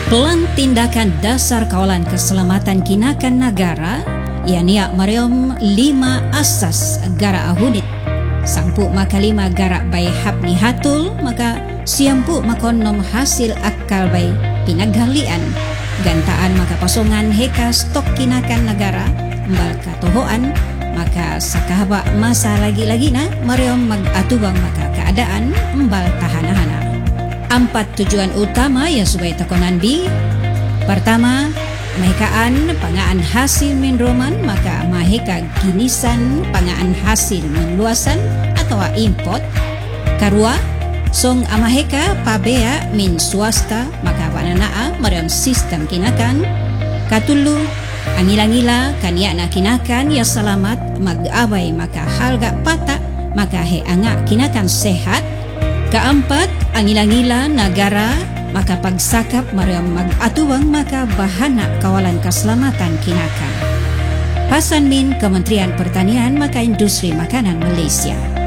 Pelan tindakan dasar kawalan keselamatan kinakan negara iania Mariam 5 asas gara ahunit sampu maka 5 gara bay hapni hatul maka siampu makonom hasil akal bay pinaghalian gantaan maka pasongan heka stok kinakan negara mbal katohoan maka sakahaba masa lagi-lagi na Mariam magatubang maka keadaan mbal tahanahana. 4 tujuan utama yang supaya tekonan bi. Pertama, mahikaan pangaan hasil minroman maka mahika ginisan pangaan hasil menluasan atau import. Karua, song amaheka pabea min swasta maka pananaa mariam sistem kinakan. Katulu, angila-ngila kania na kinakan ya selamat mag-abay maka halga pata maka he anga kinakan sehat. Keempat, angila-ngila negara maka pagsakap mariam mag-atuwang maka bahana kawalan keselamatan kinakan. Pasan min Kementerian Pertanian maka Industri Makanan Malaysia.